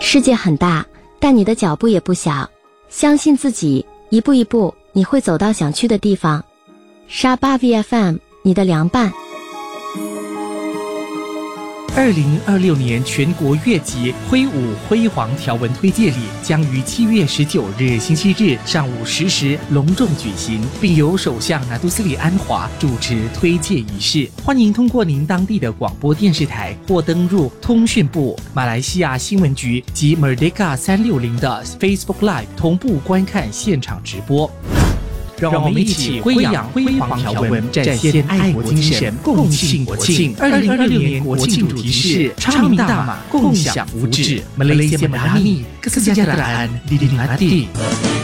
世界很大，但你的脚步也不小。相信自己，一步一步，你会走到想去的地方。沙巴 VFM， 你的凉拌。 2026年全国乐集挥舞辉煌条纹推介礼将于7月19日星期日上午10时隆重举行，并由首相拿督斯里安华主持推介仪式。欢迎通过您当地的广播电视台或登入通讯部、马来西亚新闻局及 Merdeka 360的 Facebook Live 同步观看现场直播。让我们一起挥扬辉煌条纹，展现爱国精神，共庆国庆。2026年国庆主题是昌明大马，共享福祉。Malaysia Madani Kesejahteraan di Mati。